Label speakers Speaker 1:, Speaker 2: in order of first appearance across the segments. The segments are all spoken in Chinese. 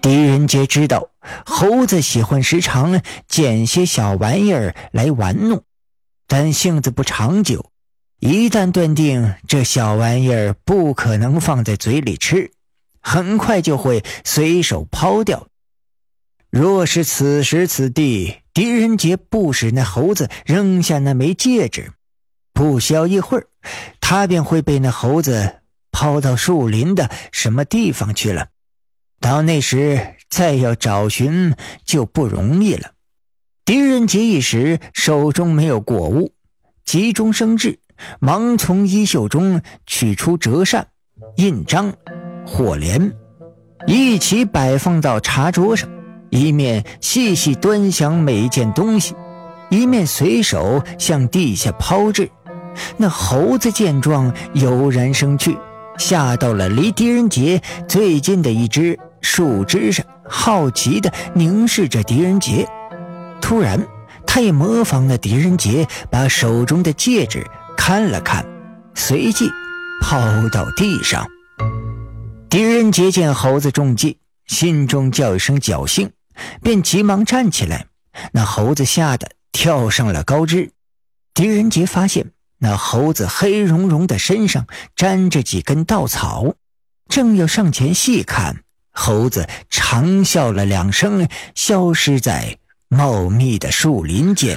Speaker 1: 狄仁杰知道猴子喜欢时常捡些小玩意儿来玩弄，但性子不长久，一旦断定这小玩意儿不可能放在嘴里吃，很快就会随手抛掉。若是此时此地狄仁杰不使那猴子扔下那枚戒指，不消一会儿，他便会被那猴子抛到树林的什么地方去了。到那时再要找寻就不容易了。狄仁杰一时手中没有果物，急中生智，忙从衣袖中取出折扇、印章、火镰，一起摆放到茶桌上，一面细细端详每一件东西，一面随手向地下抛掷。那猴子见状油然生趣，下到了离狄仁杰最近的一只树枝上，好奇地凝视着狄仁杰。突然他也模仿了狄仁杰，把手中的戒指看了看，随即抛到地上。狄仁杰见猴子中计，心中叫一声侥幸，便急忙站起来。那猴子吓得跳上了高枝。狄仁杰发现那猴子黑茸茸的身上沾着几根稻草，正要上前细看，猴子长啸了2声，消失在茂密的树林间。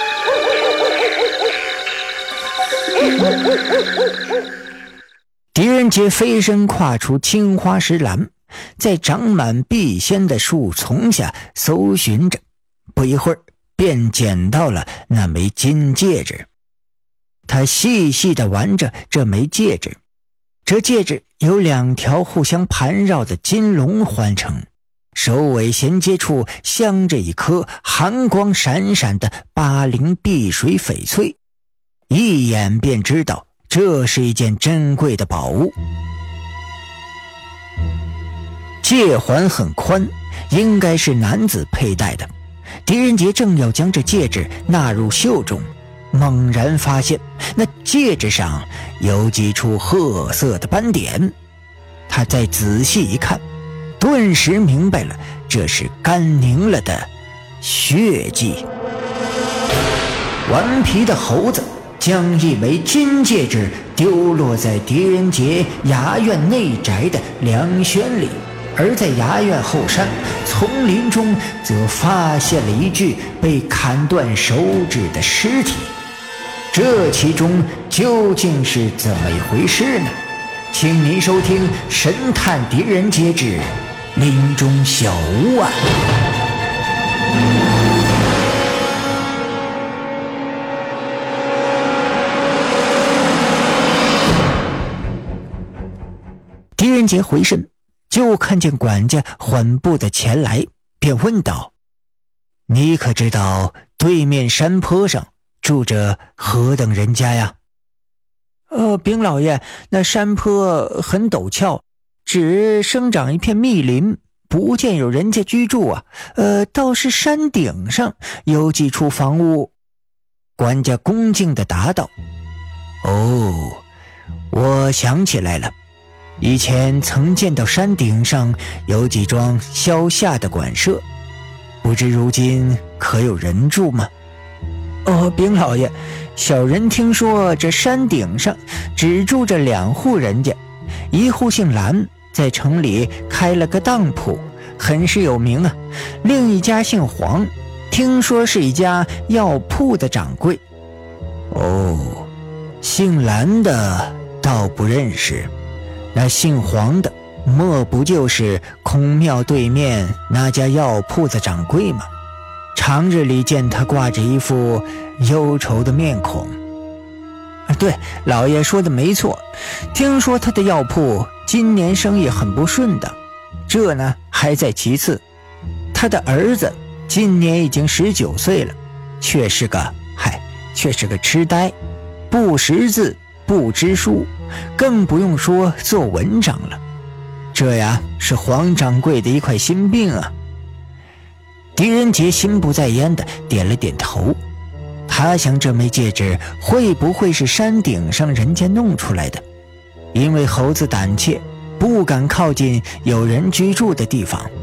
Speaker 1: 狄仁杰飞身跨出青花石栏，在长满碧仙的树丛下搜寻着，不一会儿便捡到了那枚金戒指。他细细地玩着这枚戒指，这戒指由2条互相盘绕的金龙环成，首尾衔接处镶着一颗寒光闪闪的80碧水翡翠，一眼便知道这是一件珍贵的宝物。戒环很宽，应该是男子佩戴的。狄仁杰正要将这戒指纳入袖中，猛然发现那戒指上有几处褐色的斑点。他再仔细一看，顿时明白了，这是干凝了的血迹。顽皮的猴子将一枚金戒指丢落在狄仁杰衙院内宅的梁轩里，而在衙院后山丛林中则发现了一具被砍断手指的尸体。这其中究竟是怎么一回事呢？请您收听《神探狄仁杰之林中小屋案》。狄仁杰回身，就看见管家缓步的前来，便问道：“你可知道对面山坡上住着何等人家呀？”禀老爷，那山坡很陡峭，只生长一片密林，不见有人家居住啊。倒是山顶上有几处房屋。管家恭敬地答道：“哦，我想起来了，以前曾见到山顶上有几幢消夏的馆舍，不知如今可有人住吗？”禀老爷，小人听说这山顶上只住着2户人家，一户姓蓝，在城里开了个当铺，很是有名啊。另一家姓黄，听说是一家药铺的掌柜。姓蓝的倒不认识，那姓黄的莫不就是孔庙对面那家药铺的掌柜吗？常日里见他挂着一副忧愁的面孔。对，老爷说的没错，听说他的药铺今年生意很不顺的，这呢还在其次。他的儿子今年已经19岁了，却是个痴呆，不识字不知书，更不用说做文章了。这呀是黄掌柜的一块心病啊。狄仁杰心不在焉地点了点头，他想这枚戒指会不会是山顶上人家弄出来的？因为猴子胆怯，不敢靠近有人居住的地方，